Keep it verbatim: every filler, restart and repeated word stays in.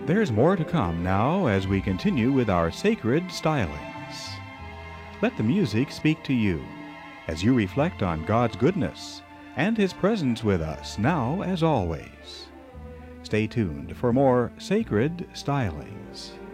There's more to come now as we continue with our sacred stylings. Let the music speak to you as you reflect on God's goodness and His presence with us now as always. Stay tuned for more sacred stylings.